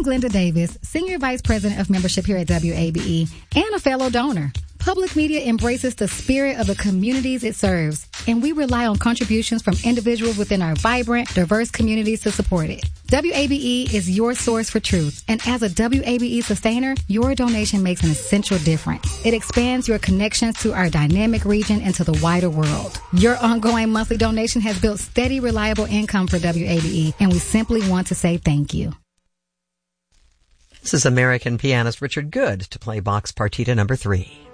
Glenda Davis, Senior Vice President of Membership here at WABE and a fellow donor. Public media embraces the spirit of the communities it serves, and we rely on contributions from individuals within our vibrant, diverse communities to support it. WABE is your source for truth, and as a WABE sustainer, your donation makes an essential difference. It expands your connections to our dynamic region and to the wider world. Your ongoing monthly donation has built steady, reliable income for WABE, and we simply want to say thank you. This is American pianist Richard Good to play Bach's Partita No. 3.